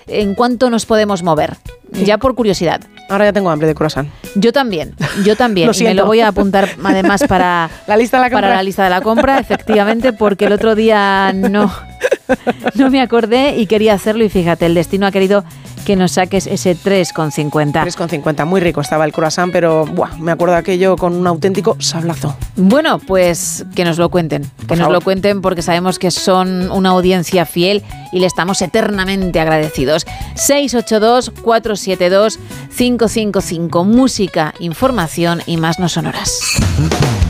en cuánto nos podemos mover. Ya por curiosidad. Ahora ya tengo hambre de croissant. Yo también. Lo Y me lo voy a apuntar además para la lista de la compra. Para la lista de la compra, efectivamente, porque el otro día no me acordé y quería hacerlo y fíjate, el destino ha querido que nos saques ese 3,50. 3,50, muy rico estaba el croissant, pero me acuerdo de aquello con un auténtico sablazo. Bueno, pues que nos lo cuenten, porque sabemos que son una audiencia fiel y le estamos eternamente agradecidos. 682-472-555, música, información y más no sonoras.